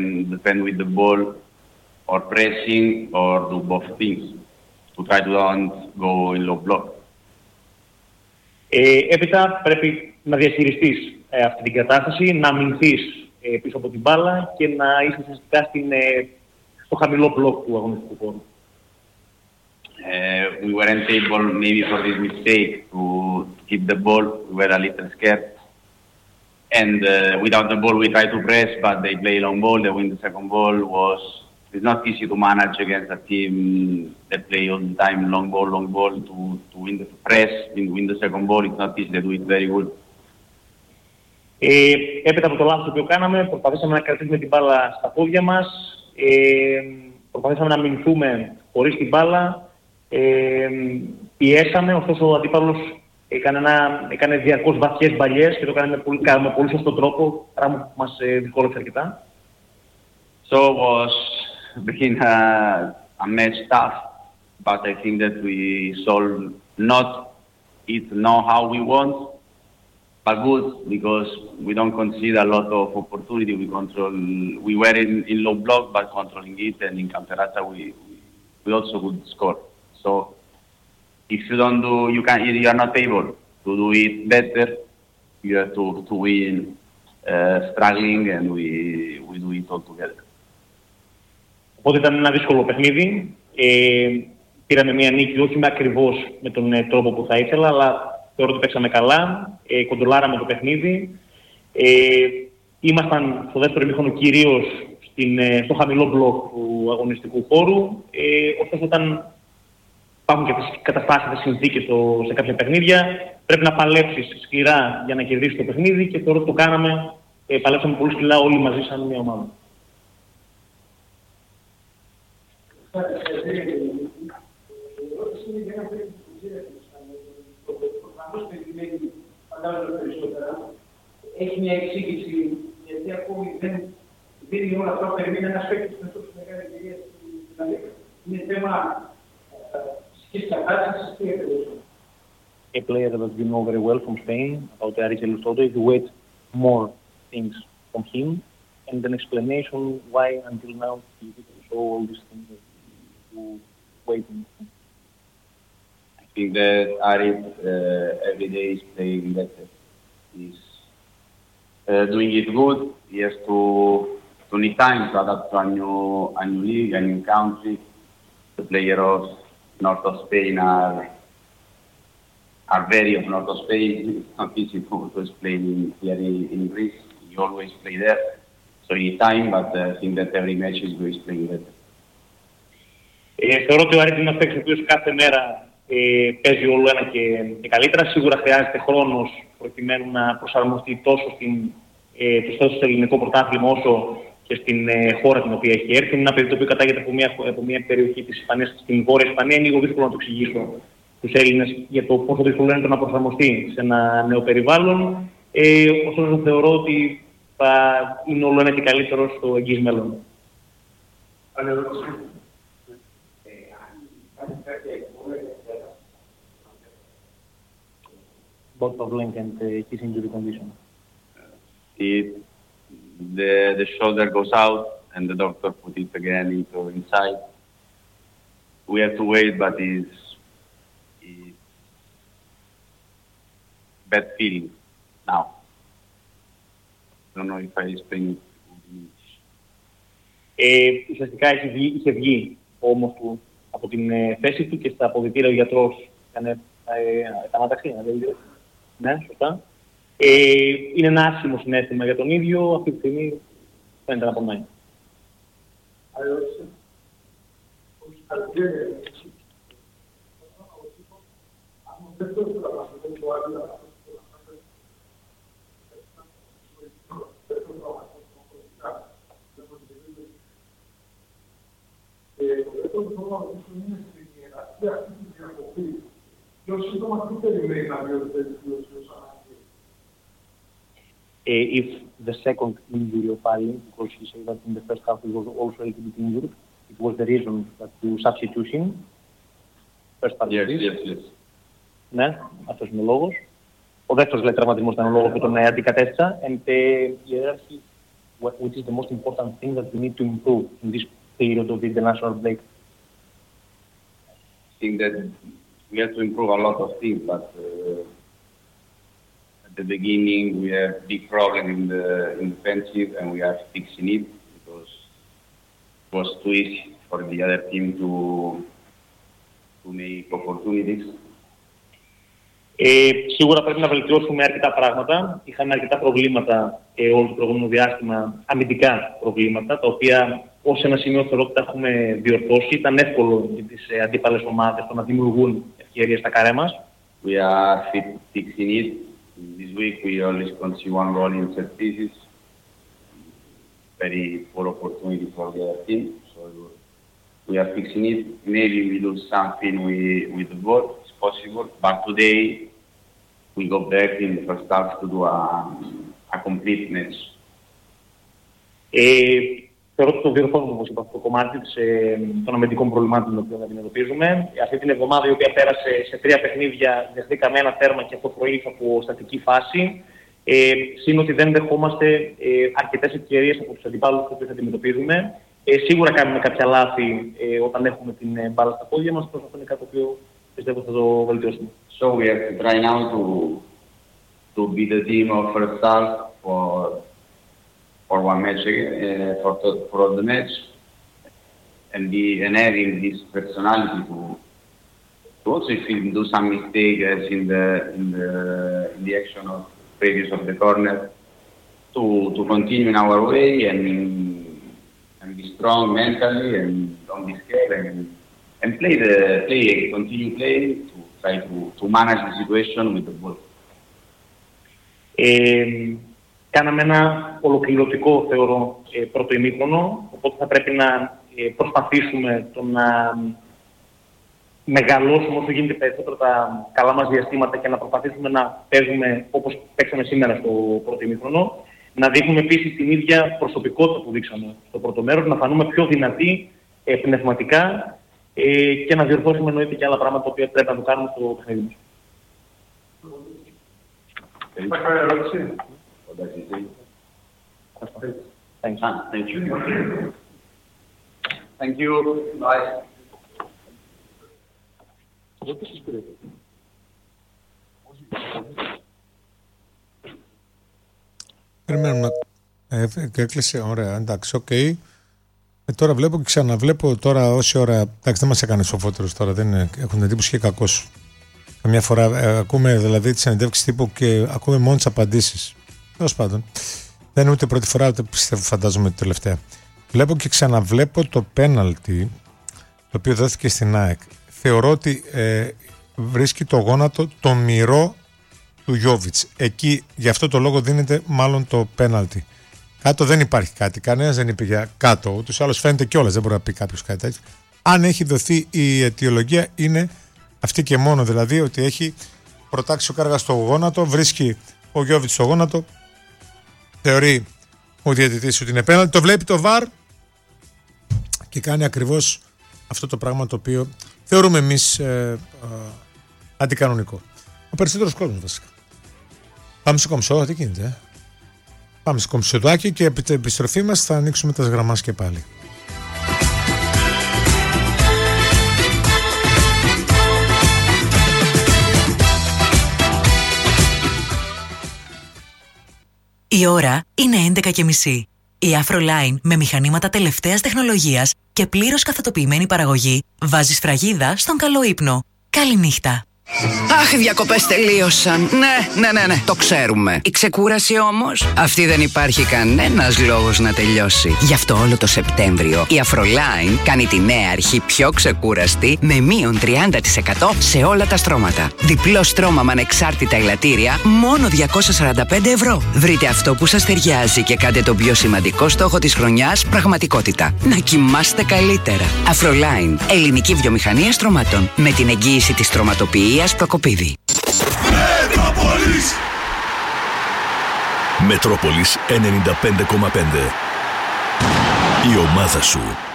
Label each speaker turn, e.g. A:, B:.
A: defend with the ball or pressing or do both things to try to don't go in low block.
B: Έπειτα πρέπει να διαχειριστείς αυτή την κατάσταση, να αμυνθείς πίσω από την μπάλα και να είσαι ουσιαστικά στο χαμηλό μπλοκ του αγωνιστικού χώρου.
A: We weren't able, maybe for this mistake, to keep the ball. We were a little scared. And without the ball, we tried to press, but they play long ball. They win the second ball. It's not easy to manage against a team that play all the time long ball to win the press, win the second ball. It's not easy. They do it very good.
B: Έπειτα από το λάθος το οποίο κάναμε, προσπαθήσαμε να κρατήσουμε την μπάλα στα πόδια μας, προσπαθήσαμε να αμυνθούμε χωρίς την μπάλα, πιέσαμε, ωστόσο ο αντίπαλος έκανε διαρκώς βαθιές μπαλιές και το έκανε με πολύ σωστό τρόπο, πράγμα που μας δυσκόλεψε αρκετά.
A: So it was being a match tough, but I think that we solved not how we want, but good because we don't concede a lot of opportunity. We were in low block, but controlling it, and in counter-attack we also could score. So if you don't do, you are not able to do it better. You have to win struggling, and we do it all together.
B: Οπότε ήταν ένα δύσκολο παιχνίδι. Πήραμε μια νίκη, όχι ακριβώς με τον τρόπο που θα ήθελα, αλλά θεωρώ ότι παίξαμε καλά, κοντρολάραμε το παιχνίδι. Ήμασταν στο δεύτερο ημίχρονο κυρίως στο χαμηλό μπλοκ του αγωνιστικού χώρου. Ωστόσο, όταν υπάρχουν και τις καταστάσεις, τις συνθήκες σε κάποια παιχνίδια, πρέπει να παλέψεις σκληρά για να κερδίσεις το παιχνίδι και θεωρώ ότι το κάναμε. Παλέψαμε πολύ σκληρά όλοι μαζί σαν μια ομάδα.
C: Έχει μια εξήγηση, γιατί ακόμη δεν δίνει όλα αυτά που περιμένει ένας παίκτης με τόσο μεγάλη εμπειρία στην Ελλάδα. Είναι θέμα ψυχικής κατάστασης και επενδύσεων.
B: A player that you know very well from Spain, about Aris Elustodo, if you wait more things from him, and an explanation why until now he didn't show all these things that you waiting for.
A: I think that Aris every day is playing better. He's doing it good. He has to need time to adapt to a new league, a new country. The players of North of Spain are very of North of Spain. It's not easy to play here in Greece. You always play there. So he needs time, but I think that every match is playing better.
B: Θεωρώ ότι ο Άρης είναι ένας παίκτης ο οποίος κάθε μέρα παίζει όλο ένα και καλύτερα. Σίγουρα χρειάζεται χρόνος προκειμένου να προσαρμοστεί τόσο στο ελληνικό πρωτάθλημα όσο και στην χώρα την οποία έχει έρθει. Είναι ένα παιδί το οποίο κατάγεται από μια περιοχή της Ισπανίας, στην Βόρεια Ισπανία. Είναι λίγο δύσκολο να το εξηγήσω στους Έλληνες για το πόσο δύσκολο είναι το να προσαρμοστεί σε ένα νέο περιβάλλον. Ωστόσο θεωρώ ότι θα είναι όλο ένα και καλύτερο στο εγγύς μέλλον. Both of Link and his injury condition.
A: The shoulder goes out and the doctor put it again inside. We have to wait, but it's bad feeling now. I don't know if I explain it in English.
B: Ουσιαστικά είχε βγει ο ώμος του από την θέση του και στα αποδυτήρια ο γιατρός έκανε επανάταξη. Ναι, σωστά. Είναι ένα άσχημο συναίσθημα για τον ίδιο. Αυτή τη στιγμή φαίνεται να πονάει. If the second injury of Ali, because he said that in the first half he was also a little bit injured, it was the reason that you substitute him. First part
A: Yes.
B: Ναι, αυτός είναι ο λόγος. Ο δεύτερος τραυματισμός ήταν ο λόγος που τον αντικατέστησα. And which is the most important thing that we need to improve in this period of the international break?
A: I think that we have to improve a lot of things, but at the beginning we have big problem in the defensive, and we are fixing it because it was too easy for the other team to make opportunities.
B: Σίγουρα πρέπει να βελτιώσουμε αρκετά πράγματα. Είχαμε αρκετά προβλήματα όλο το προηγούμενο διάστημα, αμυντικά προβλήματα, τα οποία ως ένα σημείο θεωρώ ότι τα έχουμε διορθώσει. Ήταν εύκολο για τις αντίπαλες ομάδες το να δημιουργούν ευκαιρίες στα καρέ μας.
A: We are fixing it. This week we only concede one goal in set pieces. Very poor opportunity for the other team. So we are fixing it. Maybe we do something with the ball. It's possible. But today we go back in the first half to do a complete match.
B: Θεωρώ ότι το διορθώνουμε, όπως είπα, αυτό το κομμάτι των αμυντικών προβλημάτων που αντιμετωπίζουμε. Αυτή την εβδομάδα, η οποία πέρασε σε 3 παιχνίδια, δεχτήκαμε ένα τέρμα και αυτό προήλθε από στατική φάση. Συν ότι δεν δεχόμαστε αρκετές ευκαιρίες από τους αντιπάλους που αντιμετωπίζουμε. Σίγουρα κάνουμε κάποια λάθη όταν έχουμε την μπάλα στα πόδια μας. Αυτό είναι κάτι το οποίο πιστεύω θα το βελτιώσουμε.
A: So we have to try now to be the team of first half for one match, for the match, and having this personality to also if we do some mistakes as in the action of previous of the corner, to continue in our way and be strong mentally and don't be scared and continue playing to try to manage the situation with the ball.
B: Κάναμε ένα ολοκληρωτικό, θεωρώ, πρώτο ημίχρονο, οπότε θα πρέπει να προσπαθήσουμε το να μεγαλώσουμε όσο γίνεται περισσότερο τα καλά μας διαστήματα και να προσπαθήσουμε να παίζουμε όπως παίξαμε σήμερα στο πρώτο ημίχρονο. Να δείχνουμε επίσης την ίδια προσωπικότητα που δείξαμε στο πρώτο μέρος, να φανούμε πιο δυνατοί πνευματικά και να διορθώσουμε εννοείται και άλλα πράγματα που πρέπει να το κάνουμε στο παιχνίδι μας.
A: Thank you. Bye.
D: Περιμένουμε. Έκλεισε, ωραία, εντάξει, οκ. Τώρα βλέπω και ξαναβλέπω τώρα όση ώρα. Εντάξει, δεν μας έκανε σοφότερος τώρα, δεν έχουν εντύπωση και κακός. Καμιά φορά ακούμε δηλαδή τις συνεντεύξεις τύπου και ακούμε μόνο τις απαντήσεις. Τέλος πάντων. Δεν είναι ούτε πρώτη φορά, ούτε πιστεύω, φαντάζομαι τη τελευταία. Βλέπω και ξαναβλέπω το πέναλτι το οποίο δόθηκε στην ΑΕΚ. Θεωρώ ότι βρίσκει το γόνατο το μυρό του Γιόβιτς. Εκεί γι' αυτό το λόγο δίνεται μάλλον το πέναλτι. Κάτω δεν υπάρχει κάτι. Κανένας δεν είπε για κάτω. Ούτως ή άλλως φαίνεται κιόλας. Δεν μπορεί να πει κάποιος κάτι τέτοιο. Αν έχει δοθεί η αιτιολογία είναι αυτή και μόνο. Δηλαδή ότι έχει προτάξει ο Κάργας στο γόνατο, βρίσκει ο Γιόβιτς στο γόνατο, θεωρεί ο διαιτητής ότι είναι πέναλτι, το βλέπει το VAR και κάνει ακριβώς αυτό το πράγμα το οποίο θεωρούμε εμείς αντικανονικό. Ο περισσότερος κόσμος βασικά. Πάμε στο κομψό, τι γίνεται. Πάμε στο κομψοδάκι και επί την επιστροφή μας θα ανοίξουμε τα γραμμάς πάλι.
E: Η ώρα είναι 11:30. Η Afroline με μηχανήματα τελευταίας τεχνολογίας και πλήρως καθετοποιημένη παραγωγή βάζει σφραγίδα στον καλό ύπνο. Καληνύχτα.
F: Αχ, οι διακοπές τελείωσαν. Ναι, το ξέρουμε. Η ξεκούραση όμως, αυτή δεν υπάρχει κανένας λόγος να τελειώσει. Γι' αυτό όλο το Σεπτέμβριο η Afroline κάνει τη νέα αρχή πιο ξεκούραστη με μείον 30% σε όλα τα στρώματα. Διπλό στρώμα με ανεξάρτητα ελαττήρια, μόνο 245 ευρώ. Βρείτε αυτό που σας ταιριάζει και κάντε τον πιο σημαντικό στόχο της χρονιάς πραγματικότητα. Να κοιμάστε καλύτερα. Afroline, ελληνική βιομηχανία στρωμάτων. Με την εγγύηση της στρωματοποιίας Προκοπίδη.
G: Μετρόπολης 95,5. Η ομάδα σου.